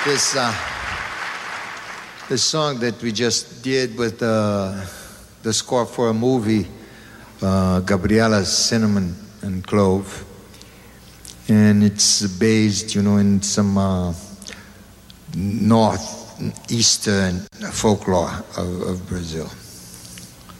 This song that we just did with the score for a movie, Gabriella's Cinnamon and Clove, and it's based, in some northeastern folklore of Brazil.